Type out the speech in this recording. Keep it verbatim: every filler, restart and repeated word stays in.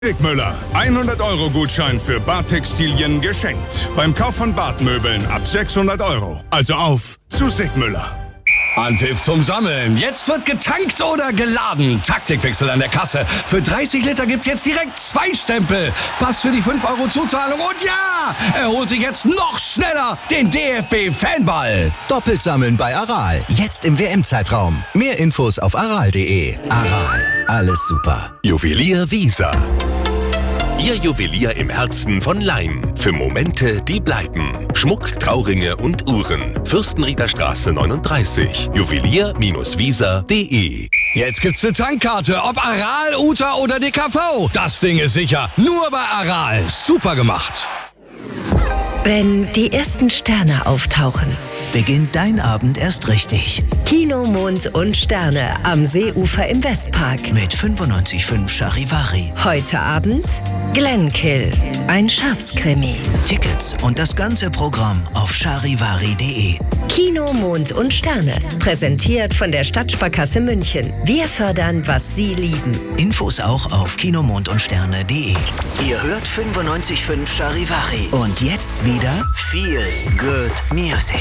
Sigmüller. hundert Euro Gutschein für Badtextilien geschenkt. Beim Kauf von Badmöbeln ab sechshundert Euro. Also auf zu Sigmüller. Anpfiff zum Sammeln. Jetzt wird getankt oder geladen. Taktikwechsel an der Kasse. Für dreißig Liter gibt's jetzt direkt zwei Stempel. Pass für die fünf Euro Zuzahlung. Und ja, er holt sich jetzt noch schneller den D F B-Fanball. Doppelt sammeln bei Aral. Jetzt im W M-Zeitraum. Mehr Infos auf aral punkt de. Aral. Alles super. Juwelier Wiesa. Ihr Juwelier im Herzen von Laim. Für Momente, die bleiben. Schmuck, Trauringe und Uhren. Fürstenrieder Straße neununddreißig. Juwelier Wiesa punkt de. Jetzt gibt's eine Tankkarte. Ob Aral, Uta oder D K V. Das Ding ist sicher. Nur bei Aral. Super gemacht. Wenn die ersten Sterne auftauchen, Beginnt dein Abend erst richtig. Kino, Mond und Sterne am Seeufer im Westpark. Mit fünfundneunzig Komma fünf Charivari. Heute Abend Glenkill, ein Schafskrimi. Tickets und das ganze Programm auf charivari punkt de. Kino, Mond und Sterne. Präsentiert von der Stadtsparkasse München. Wir fördern, was Sie lieben. Infos auch auf kinomond und sterne punkt de. Ihr hört fünfundneunzig Komma fünf Charivari. Und jetzt wieder viel Good Music.